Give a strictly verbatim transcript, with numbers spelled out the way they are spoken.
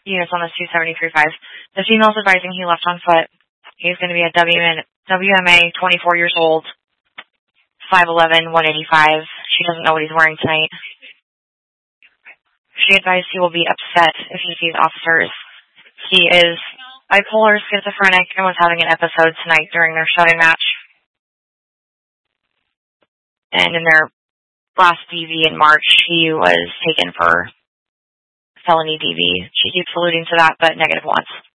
units on this two seventy-three point five. The female's advising he left on foot. He's going to be a W M A, twenty-four years old, five eleven, one eighty-five. She doesn't know what he's wearing tonight. She advised he will be upset if he sees officers. He is bipolar, schizophrenic, and was having an episode tonight during their shouting match. And in their last D V in March, he was taken for felony D V. She keeps alluding to that, but negative once.